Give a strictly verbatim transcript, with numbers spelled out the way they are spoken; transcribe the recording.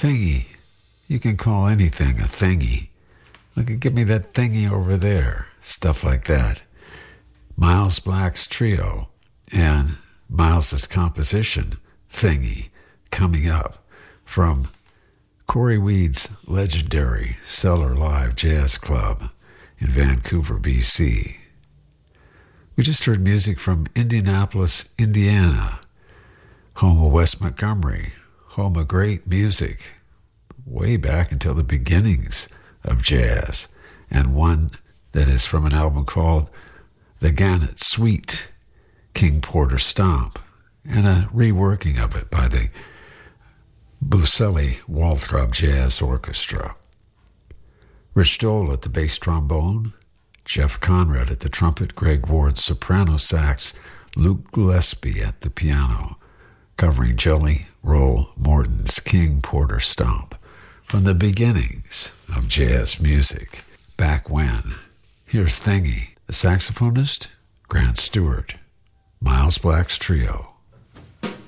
thingy. You can call anything a thingy. Look, give me that thingy over there. Stuff like that. Miles Black's trio and Miles's composition, Thingy, coming up from Corey Weed's legendary Cellar Live Jazz Club in Vancouver, B C. We just heard music from Indianapolis, Indiana, home of Wes Montgomery, home of great music, way back until the beginnings of jazz, and one that is from an album called The Gannett Suite, King Porter Stomp, and a reworking of it by the Buselli Waltrop Jazz Orchestra. Rich Dole at the bass trombone, Jeff Conrad at the trumpet, Greg Ward soprano sax, Luke Gillespie at the piano, covering Jelly Roll Morton's King Porter Stomp from the beginnings of jazz music. Back when. Here's Thingy, the saxophonist, Grant Stewart, Miles Black's trio.